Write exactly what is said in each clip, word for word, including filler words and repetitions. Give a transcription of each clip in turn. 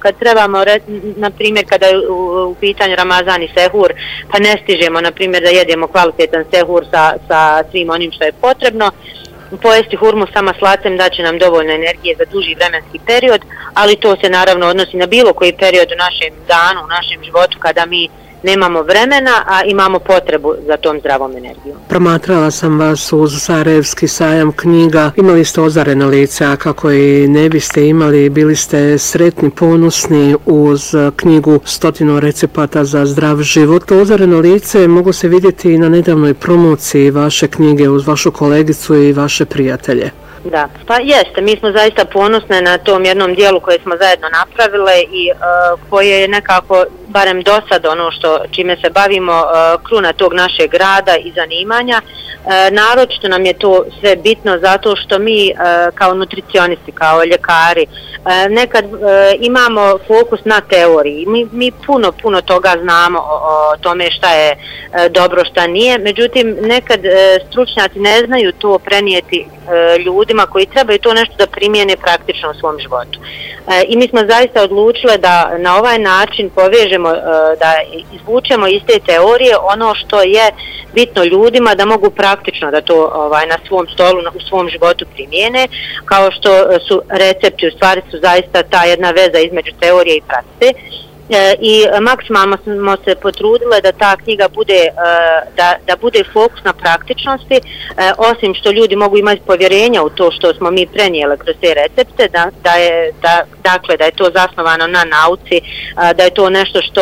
kad trebamo, na primjer, kada je u, u pitanju Ramazan i sehur, pa ne stižemo, na primjer, da jedemo kvalitetan sehur sa, sa svim onim što je potrebno. Pojesti hurmu sa maslacem daće nam dovoljno energije za duži vremenski period, ali to se naravno odnosi na bilo koji period u našem danu, u našem životu kada mi nemamo vremena, a imamo potrebu za tom zdravom energijom. Promatrala sam vas uz Sarajevski sajam knjiga. Imali ste ozarena lica, kako i ne biste imali, bili ste sretni, ponosni uz knjigu Stotinu recepata za zdrav život. To ozareno lice mogu se vidjeti i na nedavnoj promociji vaše knjige uz vašu kolegicu i vaše prijatelje. Da, pa jeste, mi smo zaista ponosne na tom jednom dijelu koje smo zajedno napravile i uh, koje je nekako, barem do sad ono što, čime se bavimo, uh, kruna tog našeg rada i zanimanja. Uh, naročito nam je to sve bitno zato što mi uh, kao nutricionisti, kao ljekari, uh, nekad uh, imamo fokus na teoriji. Mi, mi puno, puno toga znamo o, o tome šta je uh, dobro, šta nije, međutim nekad uh, stručnjaci ne znaju to prenijeti uh, ljudima koji trebaju to nešto da primijene praktično u svom životu. E, I mi smo zaista odlučile da na ovaj način povežemo, e, da izvučemo iz te teorije ono što je bitno ljudima da mogu praktično da to ovaj, na svom stolu, u svom životu primijene, kao što su recepti, u stvari su zaista ta jedna veza između teorije i prakse. I maksimalno smo se potrudile da ta knjiga bude, da, da bude fokus na praktičnosti, osim što ljudi mogu imati povjerenja u to što smo mi prenijeli kroz te recepte, da, da je, da, dakle da je to zasnovano na nauci, da je to nešto što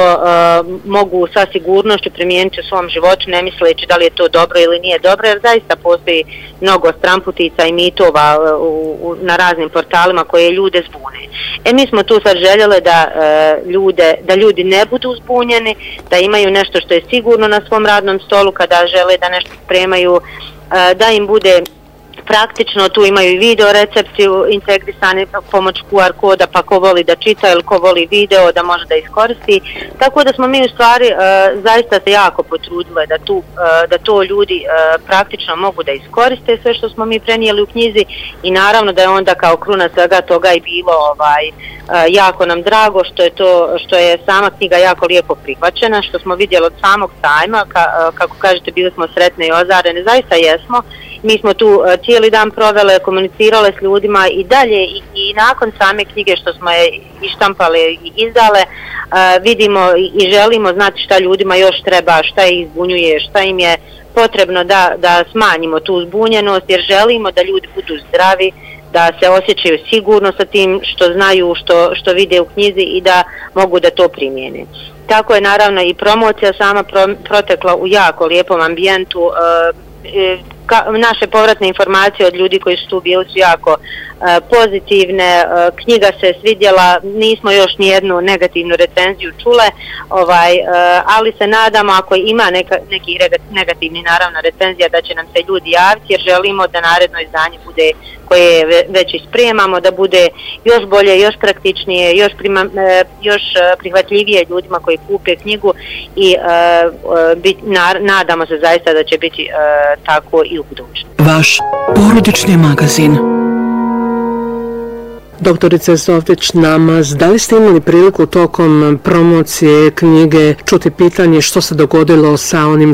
mogu sa sigurnošću primijeniti u svom životu, ne misleći da li je to dobro ili nije dobro, jer zaista postoji mnogo stramputica i mitova u, u, na raznim portalima koje ljude zbune. E mi smo tu sad željeli da ljude da ljudi ne budu zbunjeni, da imaju nešto što je sigurno na svom radnom stolu kada žele da nešto spremaju, da im bude praktično, tu imaju i video recepti integrisani pomoć Q R koda, pa ko voli da čita ili ko voli video da može da iskoristi. Tako da smo mi u stvari uh, zaista se jako potrudile da, tu, uh, da to ljudi uh, praktično mogu da iskoriste sve što smo mi prenijeli u knjizi i naravno da je onda kao kruna svega toga i bilo ovaj, uh, jako nam drago što je, to, što je sama knjiga jako lijepo prihvaćena, što smo vidjeli od samog sajma, ka, uh, kako kažete bili smo sretne i ozarene, zaista jesmo. Mi smo tu uh, cijeli dan provele, komunicirale s ljudima i dalje i, i nakon same knjige što smo je ištampale i izdale, uh, vidimo i želimo znati šta ljudima još treba, šta ih zbunjuje, šta im je potrebno da, da smanjimo tu zbunjenost, jer želimo da ljudi budu zdravi, da se osjećaju sigurno sa tim što znaju, što, što vide u knjizi i da mogu da to primijene. Tako je naravno i promocija sama pro, protekla u jako lijepom ambijentu. Uh, Ka, naše povratne informacije od ljudi koji su tu bili su jako uh, pozitivne, uh, knjiga se svidjela, nismo još nijednu negativnu recenziju čule, ovaj, uh, ali se nadamo ako ima neka, neki negativni naravno recenzija da će nam se ljudi javiti jer želimo da naredno izdanje bude koje već ispremamo, da bude još bolje, još praktičnije, još, prima, još prihvatljivije ljudima koji kupe knjigu i uh, bit, na, nadamo se zaista da će biti uh, tako i u budućnosti. Vaš porodični magazin. Doktorice Softić-Namaz, da li ste imali priliku tokom promocije knjige čuti pitanje što se dogodilo sa onim